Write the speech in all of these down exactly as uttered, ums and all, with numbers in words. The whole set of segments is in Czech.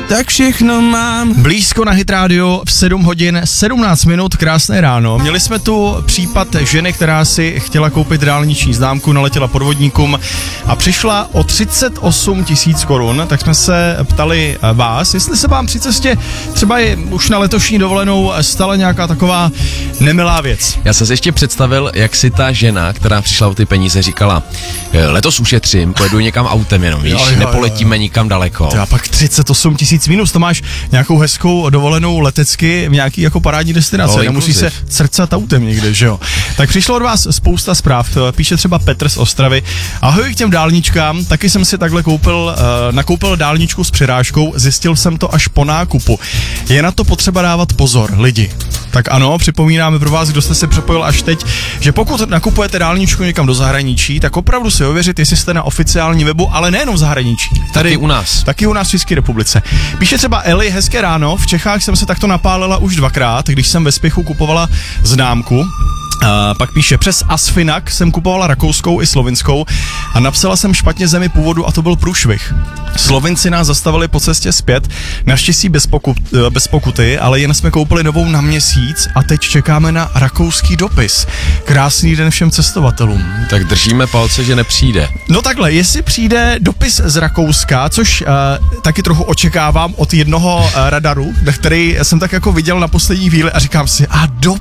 tak všechno mám. Blízko na Hit Radio v sedm hodin sedmnáct minut, krásné ráno. Měli jsme tu případ ženy, která si chtěla koupit dálniční známku, naletěla podvodníkům a přišla o třicet osm tisíc korun, tak jsme se ptali vás, jestli se vám při cestě třeba je už na letošní dovolenou stala nějaká taková nemilá věc. Já jsem si ještě představil, jak si ta žena, která přišla o ty peníze, říkala, letos ušetřím, pojedu někam autem jenom, víš, jo, jo, nepoletíme jo. nikam daleko. A pak třicet osm tisíc minus, to máš nějakou hezkou dovolenou letecky v nějaký jako parádní destinace, no, nemusí se crcat autem někde, že jo. Tak přišlo od vás spousta zpráv, píše třeba Petr z Ostravy. Ahoj k těm dálničkám, taky jsem si takhle koupil, uh, nakoupil dálničku s přirážkou, zjistil jsem to až po nákupu. Je na to potřeba dávat pozor, lidi. Tak ano, připomínáme pro vás, kdo jste se přepojil až teď, že pokud nakupujete dálničku někam do zahraničí, tak opravdu si ověřit, jestli jste na oficiální webu, ale nejenom v zahraničí. Tady taky u nás. Taky u nás v České republice. Píše třeba Eli, hezké ráno, v Čechách jsem se takto napálila už dvakrát, když jsem ve spěchu kupovala známku. Uh, pak píše, přes Asfinak jsem kupovala rakouskou i slovinskou a napsala jsem špatně zemi původu a to byl průšvih. Slovinci nás zastavili po cestě zpět, naštěstí bez, pokut, bez pokuty, ale jen jsme koupili novou na měsíc a teď čekáme na rakouský dopis. Krásný den všem cestovatelům. Tak držíme palce, že nepřijde. No takhle, jestli přijde dopis z Rakouska, což uh, taky trochu očekávám od jednoho uh, radaru, který jsem tak jako viděl na poslední chvíli a říkám si, a do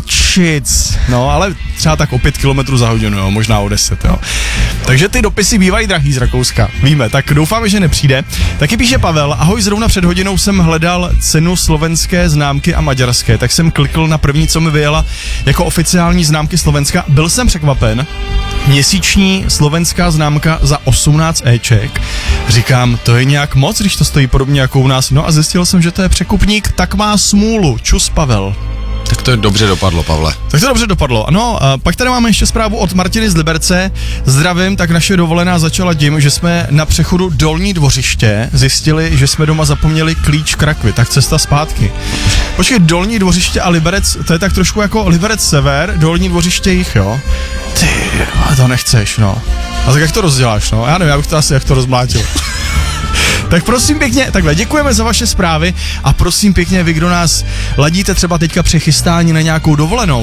prčic. No, ale třeba tak o pět kilometrů za hodinu, jo, možná o deset, jo. Takže ty dopisy bývají drahý z Rakouska, víme, tak doufáme, že nepřijde. Taky píše Pavel, ahoj, zrovna před hodinou jsem hledal cenu slovenské známky a maďarské, tak jsem klikl na první, co mi vyjela jako oficiální známky Slovenska. Byl jsem překvapen, měsíční slovenská známka za osmnáct éček. Říkám, to je nějak moc, když to stojí podobně jako u nás. No a zjistil jsem, že to je překupník, tak má smůlu. Čus, Pavel. Tak to dobře dopadlo, Pavle. Tak to dobře dopadlo. No, a pak tady máme ještě zprávu od Martiny z Liberce. Zdravím, tak naše dovolená začala tím, že jsme na přechodu Dolní Dvořiště zjistili, že jsme doma zapomněli klíč k rakvi, tak cesta zpátky. Počkej, Dolní Dvořiště a Liberec, to je tak trošku jako Liberec sever, Dolní Dvořiště jich, jo? Ty, to nechceš, no. A tak jak to rozděláš, no? Já nevím, já bych to asi jak to rozmlátil. Tak prosím pěkně, takhle, děkujeme za vaše zprávy a prosím pěkně, vy, kdo nás ladíte třeba teďka při chystání na nějakou dovolenou,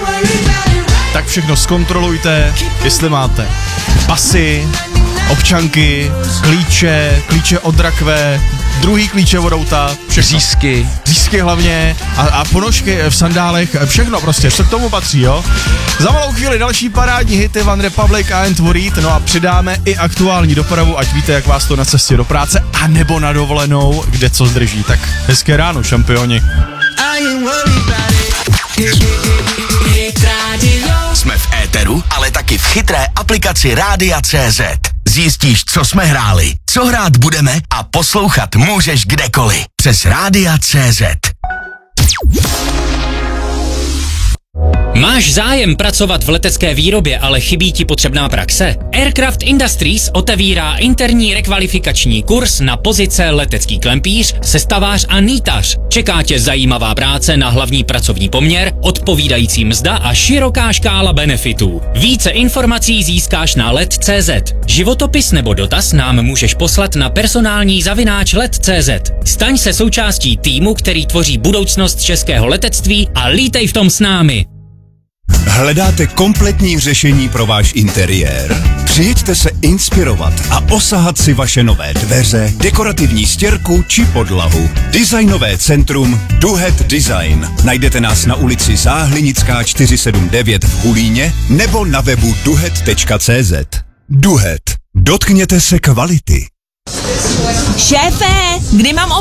tak všechno zkontrolujte, jestli máte pasy, občanky, klíče, klíče od rakve, druhý klíče od auta, všechno. Řízky. Řízky hlavně a, a ponožky v sandálech, všechno prostě, co k tomu patří, jo. Za malou chvíli další parádní hity One Republic a Ain't Worried, no a přidáme i aktuální dopravu, ať víte, jak vás to na cestě do práce a nebo na dovolenou, kde co zdrží. Tak hezké ráno, šampioni. Jsme v éteru, ale taky v chytré aplikaci Rádia tečka cé zet. Zjistíš, co jsme hráli, co hrát budeme a poslouchat můžeš kdekoliv. Přes Rádia tečka cé zet. Máš zájem pracovat v letecké výrobě, ale chybí ti potřebná praxe? Aircraft Industries otevírá interní rekvalifikační kurz na pozice letecký klempíř, sestavář a nýtař. Čeká tě zajímavá práce na hlavní pracovní poměr, odpovídající mzda a široká škála benefitů. Více informací získáš na let tečka cé zet. Životopis nebo dotaz nám můžeš poslat na personální zavináč let tečka cé zet. Staň se součástí týmu, který tvoří budoucnost českého letectví a lítej v tom s námi. Hledáte kompletní řešení pro váš interiér? Přijďte se inspirovat a osahat si vaše nové dveře, dekorativní stěrku či podlahu. Designové centrum Duhet Design. Najdete nás na ulici Záhlinická čtyři sedm devět v Hulíně nebo na webu duhet tečka cé zet. Duhet. Dotkněte se kvality. Šéfe, kdy mám